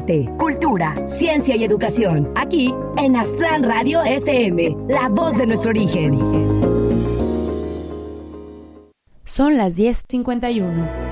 arte, cultura, ciencia y educación. Aquí en Aztlán Radio FM, la voz de nuestro origen. Son las 10:51.